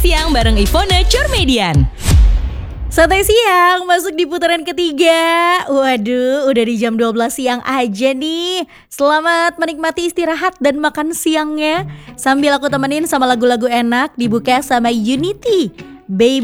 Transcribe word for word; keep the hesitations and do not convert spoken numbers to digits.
Siang bareng Ivone Curmedian. Santai siang masuk di putaran ketiga. Waduh, udah di jam dua belas siang aja nih. Selamat menikmati istirahat dan makan siangnya. Sambil aku temenin sama lagu-lagu enak, dibuka sama Unity, Baby